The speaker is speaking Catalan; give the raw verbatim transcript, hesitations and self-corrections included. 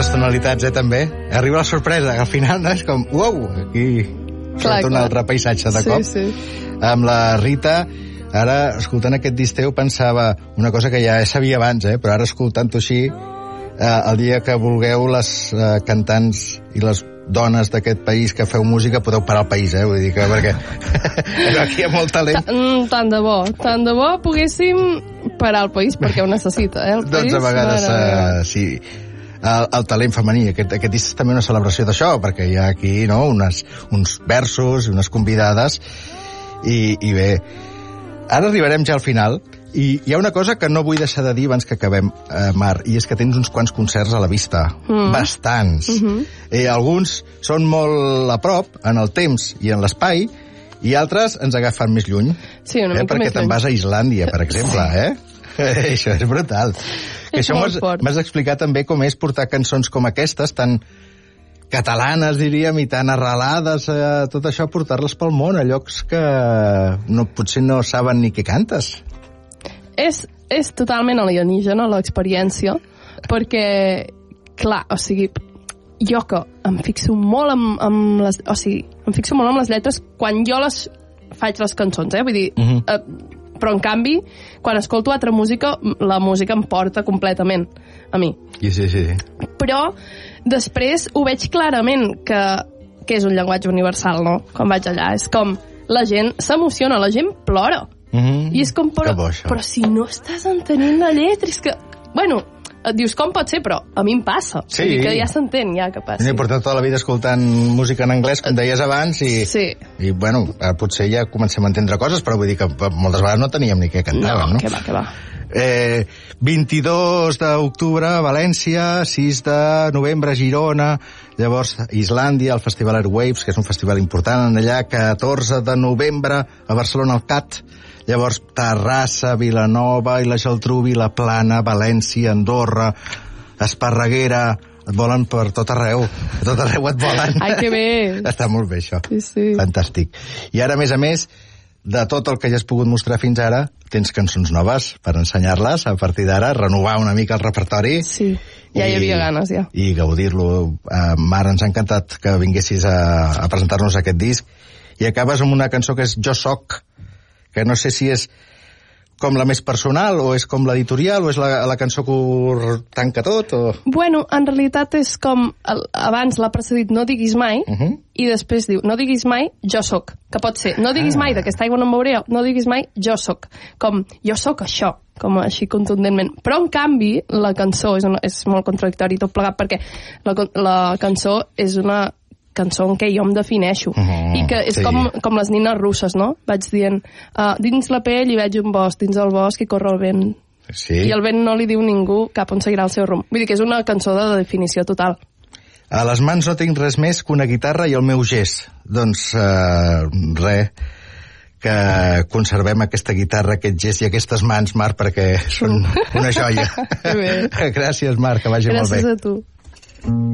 altres tonalitats, eh, també. Arriba la sorpresa, al final, no? És com, uau, aquí surt un altre paisatge de cop. Sí, sí. Amb la Rita, ara, escoltant aquest disc teu, pensava una cosa que ja sabia abans, eh, però ara escoltant-ho així, eh, el dia que vulgueu, les eh, cantants i les dones d'aquest país que feu música, podeu parar el país, eh? Vull dir que perquè aquí hi ha molt talent. Tant, tant de bo, tant de bo poguéssim parar el país, perquè ho necessita, eh? El país, doncs a vegades, uh, sí. El, el talent femení, aquest, aquest és també una celebració d'això, perquè hi ha aquí, no?, unes, uns versos i unes convidades, i, i bé, ara arribarem ja al final, i hi ha una cosa que no vull deixar de dir abans que acabem, eh, Mar, i és que tens uns quants concerts a la vista. Mm. Bastants. Mm-hmm. Eh, alguns són molt a prop, en el temps i en l'espai, i altres ens agafen més lluny. Sí, una mica eh, perquè més te'n lluny. vas a Islàndia, per exemple, sí. eh? Això és brutal. És això m'has d'explicar també com és portar cançons com aquestes, tan catalanes, diríem, i tan arrelades a tot això, portar-les pel món, a llocs que no, potser no saben ni què cantes. És, és totalment alienígena l'experiència, perquè, clar, o sigui, jo que em fixo molt amb, amb les... O sigui, em fixo molt amb les lletres quan jo les faig les cançons, eh? Vull dir, uh-huh. eh, però en canvi, quan escolto altra música, la música em porta completament a mi. Sí, sí, sí. Però després ho veig clarament que, que és un llenguatge universal, no? Quan vaig allà, és com la gent s'emociona, la gent plora. Mm-hmm. I és com, però, bo, però si no estàs entenent la lletra, és que, bueno, et dius com pot ser, però a mi em passa. Sí. Vull dir que ja s'entén, ja que passi. He portat tota la vida escoltant música en anglès, com deies abans, i, sí. i bueno, potser ja comencem a entendre coses, però vull dir que moltes vegades no teníem ni què cantàvem, no? No, que va, que va. Eh, vint-i-dos d'octubre, València, sis de novembre, Girona, llavors Islàndia, el Festival Airwaves, que és un festival important allà, catorze de novembre, a Barcelona, al C A T, llavors Terrassa, Vilanova i la Geltrú, Vilaplana, València, Andorra, Esparreguera, et volen per tot arreu, a tot arreu et volen. Ai, que bé! Està molt bé, això. Sí, sí. Fantàstic. I ara, a més a més, de tot el que ja has pogut mostrar fins ara, tens cançons noves per ensenyar-les a partir d'ara, renovar una mica el repertori. Sí, ja hi havia ganes, ja. I gaudir-lo. Uh, Mar, ens ha encantat que vinguessis a, a presentar-nos aquest disc. I acabes amb una cançó que és Jo Soc, que no sé si és com la més personal, o és com l'editorial, o és la, la cançó que ho tanca tot, o... Bueno, en realitat és com... El, abans l'ha precedit No diguis mai, uh-huh. i després diu No diguis mai, jo soc. Que pot ser, no diguis ah. mai d'aquesta aigua no em beuré, no diguis mai, jo soc. Com, jo soc això, com així contundentment. Però, en canvi, la cançó és, una, és molt contradictori tot plegat, perquè la, la cançó és una cançó en què jo em defineixo. Uh-huh, I que és sí. com, com les nines russes, no? Vaig dient, uh, dins la pell hi veig un bosc, dins el bosc hi corre el vent. Sí. I el vent no li diu ningú cap on seguirà el seu rumb. Vull dir que és una cançó de definició total. A les mans no tinc res més que una guitarra i el meu gest. Doncs, uh, res, que conservem aquesta guitarra, aquest gest i aquestes mans, Marc, perquè són una joia. Gràcies, Marc, que vagi Gràcies molt bé. Gràcies a tu.